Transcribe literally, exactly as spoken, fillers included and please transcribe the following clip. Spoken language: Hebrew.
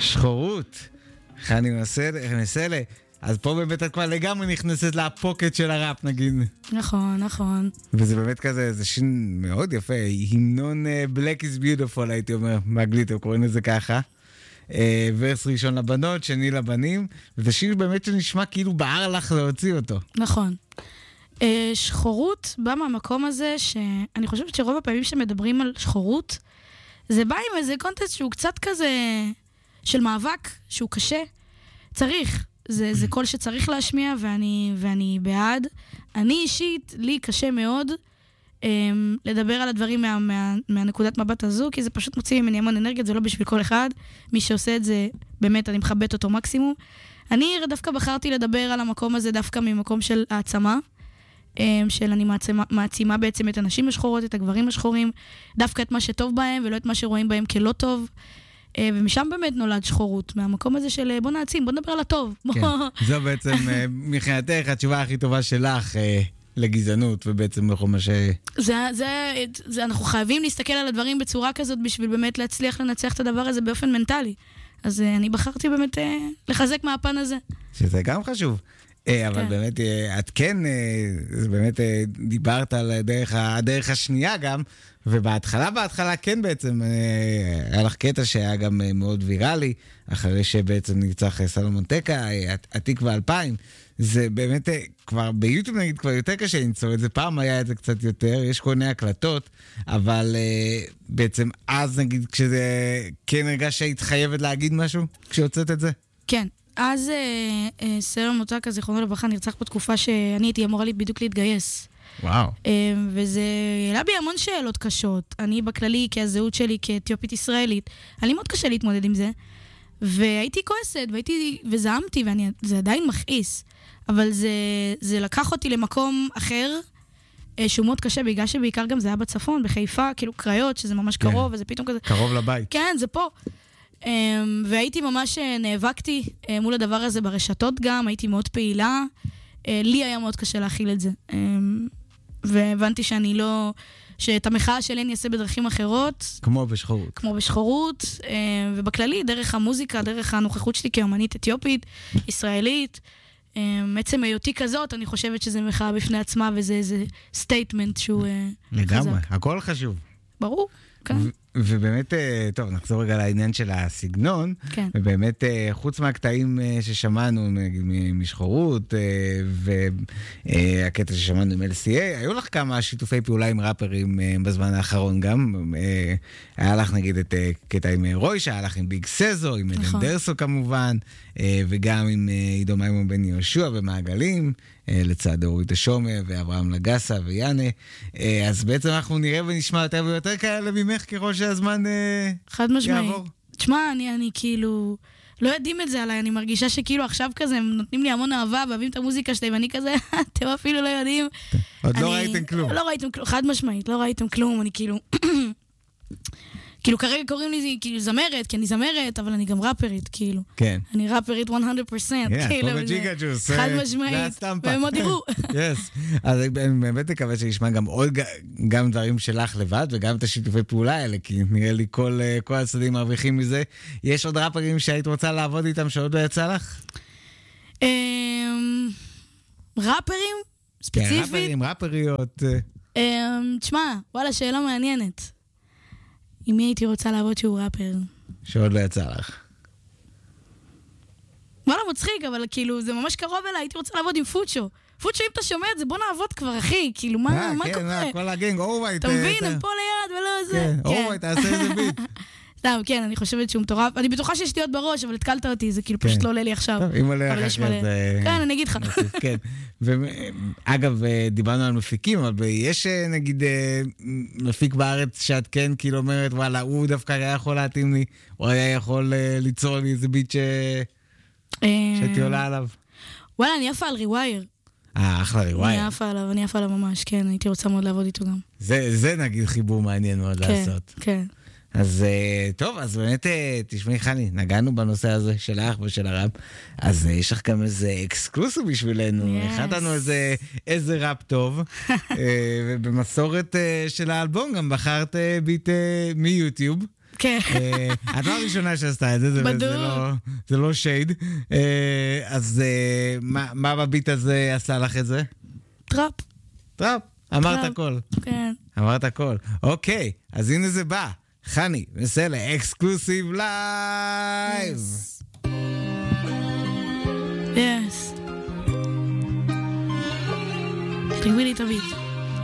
שחורות. אני מנסה, מנסה ל... אז פה באמת את כבר לגמרי נכנסת לפוקט של הראפ, נגיד. נכון, נכון. וזה באמת כזה, זה שין מאוד יפה, המנון Black is Beautiful, הייתי אומר, באנגלית, הם קוראים לזה ככה. ורס ראשון לבנות, שני לבנים, וזה שיר באמת שנשמע כאילו בער לך להוציא אותו. נכון. שחורות בא מהמקום הזה, שאני חושבת שרוב הפעמים שמדברים על שחורות, זה בא עם איזה קונטקסט שהוא קצת כזה של מאבק, שהוא קשה. צריך. זה, זה קול שצריך להשמיע, ואני, ואני בעד. אני אישית, לי קשה מאוד um, לדבר על הדברים מה, מה, מהנקודת מבט הזו, כי זה פשוט מוציא ממני המון אנרגיה, זה לא בשביל כל אחד. מי שעושה את זה, באמת, אני מחבט אותו מקסימום. אני דווקא בחרתי לדבר על המקום הזה, דווקא ממקום של העצמה, um, של אני מעצימה, מעצימה בעצם את הנשים השחורות, את הגברים השחורים, דווקא את מה שטוב בהם, ולא את מה שרואים בהם כלא טוב. ומשם באמת נולד שחורות, מהמקום הזה של בוא נעצים, בוא נדבר על הטוב. כן, זו בעצם מבחינתך התשובה הכי טובה שלך לגזענות, ובעצם לכל מה ש... זה, זה, זה, אנחנו חייבים להסתכל על הדברים בצורה כזאת, בשביל באמת להצליח לנצח את הדבר הזה באופן מנטלי. אז אני בחרתי באמת לחזק מהפן הזה. שזה גם חשוב. אבל באמת, את כן, באמת דיברת על הדרך השנייה גם, ובהתחלה, בהתחלה כן בעצם, היה לך קטע שהיה גם מאוד ויראלי, אחרי שבעצם נרצח סלומון טקה, התקווה אלפיים, זה באמת, כבר ביוטיוב נגיד, כבר יותר קשה למצוא את זה, פעם היה את זה קצת יותר, יש כל מיני הקלטות, אבל בעצם אז נגיד, כשזה כן הרגש שהיית חייבת להגיד משהו, כשהוצאת את זה? כן. אז אה, אה, סלומון טקה, זיכרונו לברכה, נרצח בתקופה שאני הייתי אמורה לי בדיוק להתגייס. וואו. אה, וזה העלה בי המון שאלות קשות. אני בכללי, כהזהות שלי, כאתיופית ישראלית, היה לי מאוד קשה להתמודד עם זה. והייתי כועסת, והייתי, וזעמתי, וזה עדיין מכעיס. אבל זה, זה לקח אותי למקום אחר, אה, שהוא מאוד קשה, בגלל שבעיקר גם זה היה בצפון, בחיפה, כאילו קריות, שזה ממש כן. קרוב, וזה פתאום כזה... קרוב לבית. כן, זה פה. Um, והייתי ממש נאבקתי uh, מול הדבר הזה ברשתות גם, הייתי מאוד פעילה, uh, לי היה מאוד קשה להכיל את זה. Um, והבנתי שאני לא, שאת המחאה שלי אני אעשה בדרכים אחרות. כמו בשחורות. כמו בשחורות, uh, ובכללי, דרך המוזיקה, דרך הנוכחות שלי כאומנית אתיופית, ישראלית, um, עצם היותי כזאת, אני חושבת שזה מחאה בפני עצמה, וזה איזה סטייטמנט שהוא uh, חזק. לגמרי, הכל חשוב. ברור, כן. ובאמת, טוב, נחזור רגע לעניין של הסגנון, כן. ובאמת, חוץ מהקטעים ששמענו משחורות, והקטע ששמענו עם אל סי איי, היו לך כמה שיתופי פעולה עם ראפרים בזמן האחרון גם, היה לך נגיד את קטע עם רויש, היה לך עם ביג סזו, עם אלן דרסו כמובן, וגם עם עידו מימון בן יהושע ומעגלים, לצד אורית השומר ואברהם לגסה ויאנה, אז בעצם אנחנו נראה ונשמע יותר ויותר כאלה ממך ככל שהזמן חד משמעי. תשמע, אני, אני כאילו, לא יודעים את זה עליי, אני מרגישה שכאילו עכשיו כזה, הם נותנים לי המון אהבה, ואוהבים את המוזיקה שלהם, ואני כזה, אתם אפילו לא יודעים. עוד לא ראיתם כלום. לא ראיתם כלום, חד משמעית, לא ראיתם כלום, אני כאילו... כאילו כרגע קוראים לי כאילו זמרת, כי אני זמרת, אבל אני גם ראפרית, כאילו. כן. אני ראפרית מאה אחוז, כאילו. פה בג'יגה ג'וס. חד משמעית. והם עוד יראו. יס. אז אני באמת מקווה שנשמע גם עוד, גם דברים שלך לבד, וגם את השיתופי פעולה האלה, כי נראה לי כל הצדדים מרוויחים מזה. יש עוד ראפרים שהיית רוצה לעבוד איתם שעוד לא יצא לך? ראפרים? ספציפית? ראפרים, ראפריות. תשמע, וואלה, שאלה מעניינת. עם מי הייתי רוצה לעבוד שהוא ראפר? שעוד לא יצא לך. וואלה, מצחיק, אבל כאילו, זה ממש קרוב אליי, הייתי רוצה לעבוד עם פוצ'ו. פוצ'ו, אם אתה שומע את זה, בוא נעבוד כבר, אחי, כאילו, מה קורה? כן, כל הגנג, אורווייט. אתה מבין, הם פה ליד ולא זה. כן, אורווייט, תעשה איזה ביט. סתם, כן, אני חושבת שהוא מטורף. אני בטוחה שיש לי עוד בראש, אבל התקלת אותי, זה כאילו פשוט לא עולה לי עכשיו. טוב, אם עולה לך אחרי זה... כן, אני אגיד לך. כן, ואגב, דיברנו על מפיקים, אבל יש נגיד מפיק בארץ שאת כן כאילו אומרת, וואלה, הוא דווקא היה יכול להתאים לי, הוא היה יכול ליצור לי איזה ביט שהייתי עולה עליו. וואלה, אני עפה על ריווייר. אה, אחלה ריווייר. אני עפה עליו, אני עפה עליו ממש, כן, הייתי רוצה מאוד לעבוד איתו גם. זה נגיד חיבור מעניין מאוד לעשות. כן, כן. אז טוב, אז באמת, תשמעי חני, נגענו בנושא הזה שלך ושל הראפ, אז יש לך גם איזה אקסקלוסיב בשבילנו, הכנתנו איזה, איזה ראפ טוב, ובמסורת של האלבום גם בחרת ביט מיוטיוב, כן. את לא הראשונה שעשתה את זה, זה לא שייד. אז מה בביט הזה עשה לך את זה? טראפ. טראפ, אמרת הכל. כן. אמרת הכל. אוקיי, אז הנה זה בא. חני, מסלה, אקסקלוסיב לייב. יס. תגבי לי את הביט.